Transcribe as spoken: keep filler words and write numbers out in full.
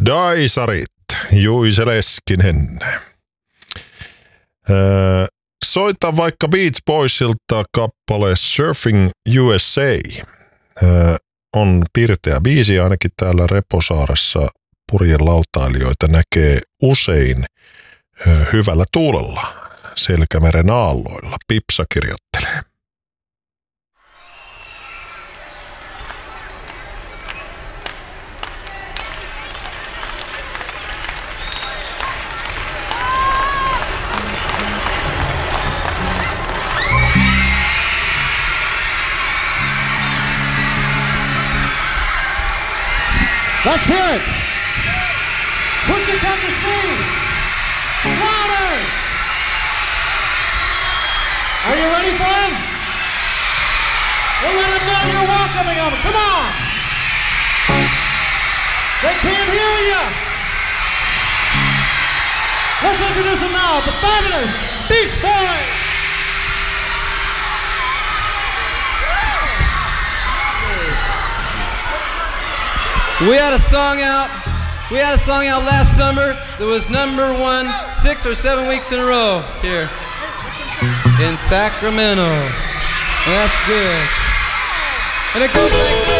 Daisarit, Juise Leskinen. Öö, soita vaikka Beach Boysilta kappale Surfing U S A. Öö, on pirteä biisi, ainakin täällä Reposaaressa purjen lautailijoita näkee usein öö, hyvällä tuulella Selkämeren aalloilla. Pipsa kirjoittelee. Let's hear it. Would you come to see? Louder. Are you ready for him? Well, let him know you're welcoming him. Come on. They can't hear you. Let's introduce him now, the fabulous Beach Boys. We had a song out. We had a song out last summer that was number one six or seven weeks in a row here in Sacramento. And that's good. And it goes like this.